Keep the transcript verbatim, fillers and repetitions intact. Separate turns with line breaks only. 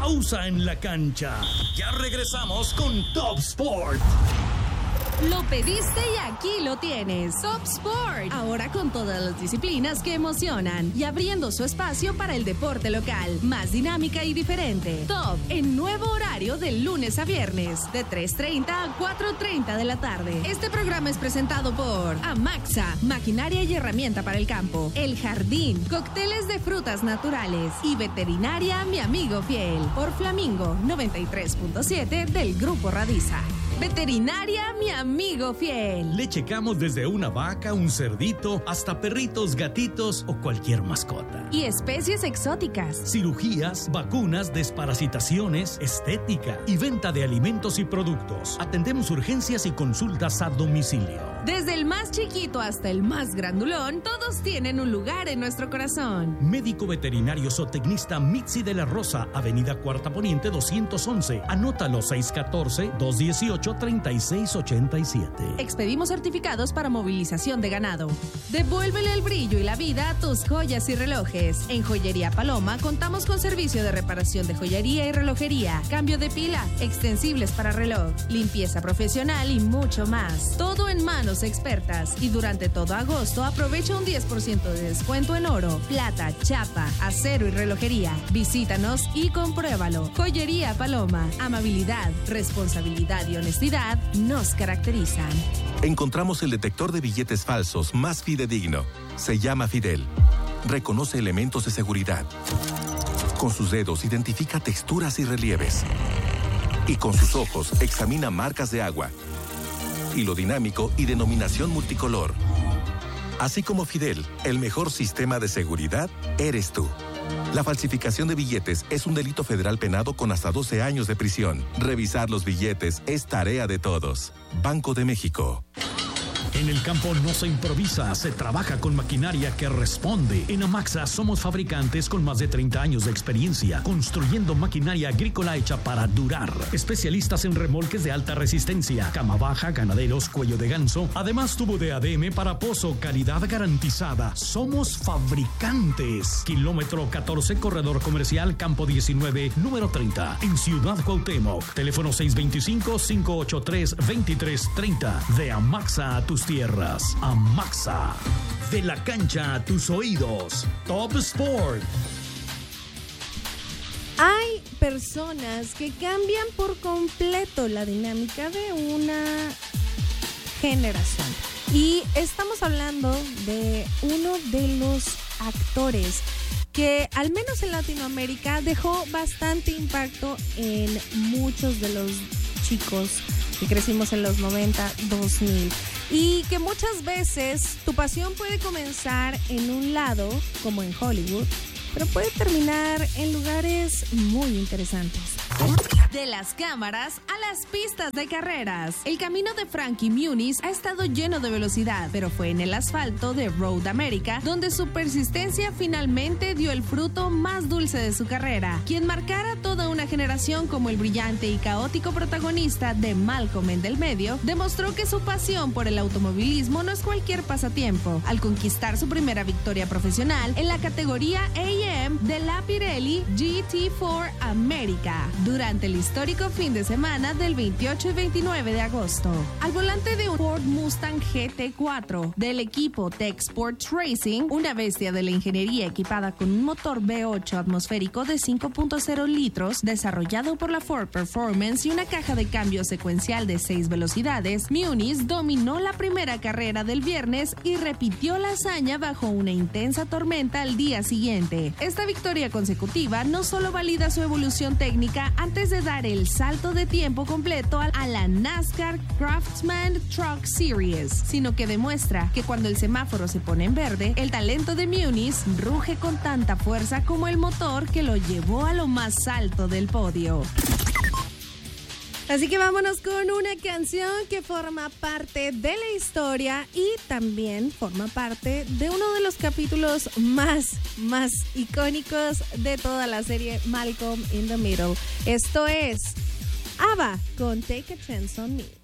pausa en la cancha. Ya regresamos con Top Sport.
Lo pediste y aquí lo tienes. Top Sport. Ahora con todas las disciplinas que emocionan y abriendo su espacio para el deporte local. Más dinámica y diferente. Top en nuevo horario de lunes a viernes. De tres treinta a cuatro treinta de la tarde. Este programa es presentado por Amaxa. Maquinaria y herramienta para el campo. El Jardín. Cócteles de frutas naturales. Y Veterinaria Mi Amigo Fiel. Por Flamingo noventa y tres punto siete del Grupo Radiza. Veterinaria Mi Amigo Fiel.
Le checamos desde una vaca, un cerdito, hasta perritos, gatitos o cualquier mascota.
Y especies exóticas.
Cirugías, vacunas, desparasitaciones, estética y venta de alimentos y productos. Atendemos urgencias y consultas a domicilio.
Desde el más chiquito hasta el más grandulón, todos tienen un lugar en nuestro corazón.
Médico veterinario zootecnista Mitzi de la Rosa, Avenida Cuarta Poniente doscientos once. Anótalo seis uno cuatro, dos uno ocho, tres seis ocho siete.
Expedimos certificados para movilización de ganado. Devuélvele el brillo y la vida a tus joyas y relojes. En Joyería Paloma contamos con servicio de reparación de joyería y relojería, cambio de pila, extensibles para reloj, limpieza profesional y mucho más. Todo en manos expertas. Y durante todo agosto aprovecha un diez por ciento de descuento en oro, plata, chapa, acero y relojería. Visítanos y compruébalo. Joyería Paloma. Amabilidad, responsabilidad y honestidad nos caracterizan.
Encontramos el detector de billetes falsos más fidedigno. Se llama Fidel. Reconoce elementos de seguridad. Con sus dedos identifica texturas y relieves. Y con sus ojos examina marcas de agua, hilo dinámico y denominación multicolor. Así como Fidel, el mejor sistema de seguridad eres tú. La falsificación de billetes es un delito federal penado con hasta doce años de prisión. Revisar los billetes es tarea de todos. Banco de México.
En el campo no se improvisa, se trabaja con maquinaria que responde. En Amaxa somos fabricantes con más de treinta años de experiencia, construyendo maquinaria agrícola hecha para durar. Especialistas en remolques de alta resistencia, cama baja, ganaderos, cuello de ganso. Además, tubo de A D M para pozo, calidad garantizada. Somos fabricantes. Kilómetro catorce, corredor comercial, campo diecinueve, número treinta, en Ciudad Cuauhtémoc. Teléfono seis dos cinco, cinco ocho tres, dos tres tres cero. De Amaxa a tus tierras. Amaxa. De la cancha a tus oídos. Top Sport.
Hay personas que cambian por completo la dinámica de una generación. Y estamos hablando de uno de los actores que, al menos en Latinoamérica, dejó bastante impacto en muchos de los chicos que crecimos en los noventa, dos mil. Y que muchas veces tu pasión puede comenzar en un lado, como en Hollywood, pero puede terminar en lugares muy interesantes.
De las cámaras a las pistas de carreras. El camino de Frankie Muniz ha estado lleno de velocidad, pero fue en el asfalto de Road America donde su persistencia finalmente dio el fruto más dulce de su carrera, quien marcara toda una generación como el brillante y caótico protagonista de Malcolm en del medio. Demostró que su pasión por el automovilismo no es cualquier pasatiempo, al conquistar su primera victoria profesional en la categoría A M de la Pirelli G T cuatro América durante el histórico fin de semana del veintiocho y veintinueve de agosto. Al volante de un Ford Mustang G T cuatro del equipo Tech Sports Racing, una bestia de la ingeniería equipada con un motor V ocho atmosférico de cinco punto cero litros desarrollado por la Ford Performance y una caja de cambio secuencial de seis velocidades, Muniz dominó la primera carrera del viernes y repitió la hazaña bajo una intensa tormenta al día siguiente. Esta victoria consecutiva no solo valida su evolución técnica antes de dar el salto de tiempo completo a la NASCAR Craftsman Truck Series, sino que demuestra que cuando el semáforo se pone en verde, el talento de Muniz ruge con tanta fuerza como el motor que lo llevó a lo más alto del podio.
Así que vámonos con una canción que forma parte de la historia y también forma parte de uno de los capítulos más, más icónicos de toda la serie Malcolm in the Middle. Esto es ABBA con Take a Chance on Me.